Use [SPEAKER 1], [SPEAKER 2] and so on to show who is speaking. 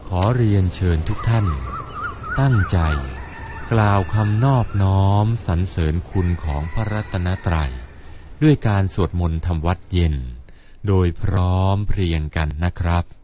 [SPEAKER 1] อเรียนเชิญทุกท่านตั้งใจกล่าวคำนอบน้อมสรรเสริญคุณของพระรัตนตรัยด้วยการสวดมนต์ทำวัดเย็นโดยพร้อมเพรียงกันนะครับ